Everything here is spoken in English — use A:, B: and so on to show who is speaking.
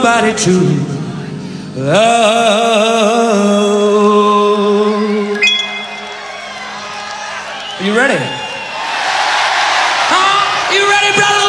A: nobody to love. Are you ready? Huh? You ready, brother?